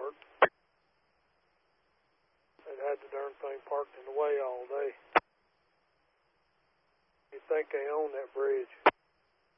Robert. They'd had the darn thing parked in the way all day. You think they own that bridge?